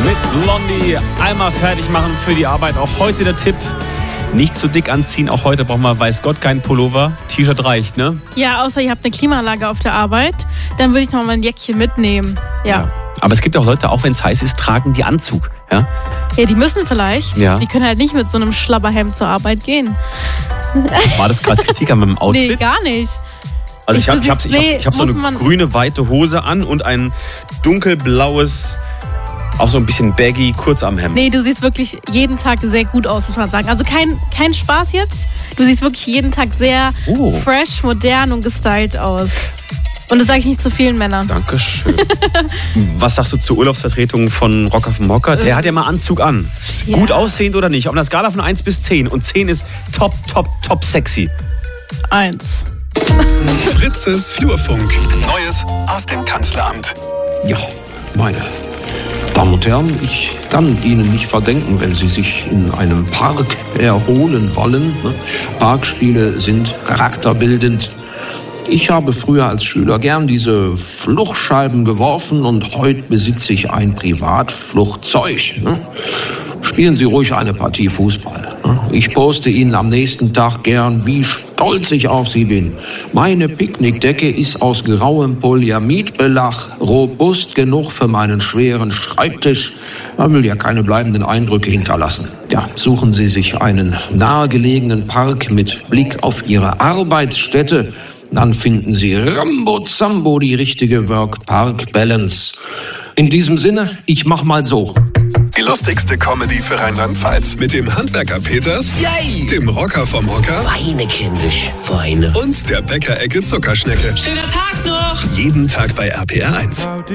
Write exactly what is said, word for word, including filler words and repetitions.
mit Blondie. Einmal fertig machen für die Arbeit. Auch heute der Tipp. Nicht zu dick anziehen. Auch heute braucht man, weiß Gott, keinen Pullover. T-Shirt reicht, ne? Ja, außer ihr habt eine Klimaanlage auf der Arbeit. Dann würde ich noch mal ein Jäckchen mitnehmen. Ja. ja. Aber es gibt auch Leute, auch wenn es heiß ist, tragen die Anzug. Ja, ja, die müssen vielleicht. Ja. Die können halt nicht mit so einem Schlabberhemd zur Arbeit gehen. War das gerade Kritik an meinem Outfit? Nee, gar nicht. Also ich habe ich hab, ich hab, nee, ich hab so eine grüne, weite Hose an und ein dunkelblaues, auch so ein bisschen baggy, Kurzarmhemd. Nee, du siehst wirklich jeden Tag sehr gut aus, muss man sagen. Also kein, kein Spaß jetzt. Du siehst wirklich jeden Tag sehr oh. fresh, modern und gestylt aus. Und das sage ich nicht zu vielen Männern. Dankeschön. Was sagst du zur Urlaubsvertretung von Rocker vom Hocker? Der äh, hat ja mal Anzug an. Ja. Gut aussehend oder nicht? Auf einer Skala von eins bis zehn. Und zehn ist top, top, top sexy. eins. Fritzes Flurfunk. Neues aus dem Kanzleramt. Ja, meine Damen und Herren, ich kann Ihnen nicht verdenken, wenn Sie sich in einem Park erholen wollen. Parkspiele sind charakterbildend. Ich habe früher als Schüler gern diese Fluchtscheiben geworfen und heute besitze ich ein Privatfluchtzeug. Spielen Sie ruhig eine Partie Fußball. Ich poste Ihnen am nächsten Tag gern, wie stolz ich auf Sie bin. Meine Picknickdecke ist aus grauem Polyamidbelag, robust genug für meinen schweren Schreibtisch. Man will ja keine bleibenden Eindrücke hinterlassen. Ja, suchen Sie sich einen nahegelegenen Park mit Blick auf Ihre Arbeitsstätte. Dann finden Sie Rambo Zambo die richtige Work-Park-Balance. In diesem Sinne, ich mach mal so. Die lustigste Comedy für Rheinland-Pfalz mit dem Handwerker Peters, Yay. dem Rocker vom Hocker, Weine kindisch, Weine und der Bäckerecke Zuckerschnecke. Schöner Tag noch! Jeden Tag bei R P R eins.